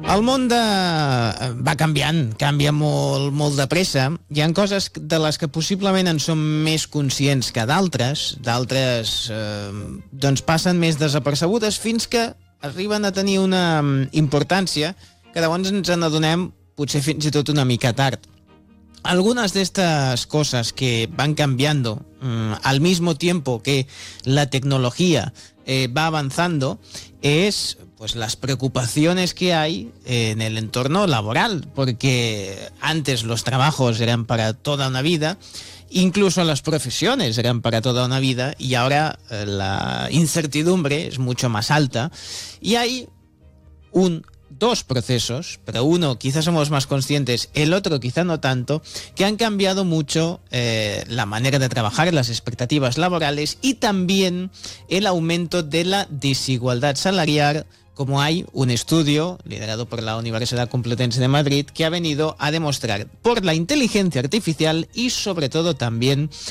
El món va canviant, canvia molt, molt de pressa. Hi ha coses de les que possiblement en som més conscients que d'altres. D'altres doncs passen més desapercebudes fins que arriben a tenir una importància que llavors ens n'adonem potser fins i tot una mica tard. Algunas de estas cosas que van cambiando al mismo tiempo que la tecnología va avanzando es pues las preocupaciones que hay en el entorno laboral, porque antes los trabajos eran para toda una vida, incluso las profesiones eran para toda una vida, y ahora la incertidumbre es mucho más alta y hay dos procesos, pero uno quizás somos más conscientes, el otro quizá no tanto, que han cambiado mucho la manera de trabajar, las expectativas laborales y también el aumento de la desigualdad salarial, como hay un estudio liderado por la Universidad Complutense de Madrid que ha venido a demostrar por la inteligencia artificial y sobre todo también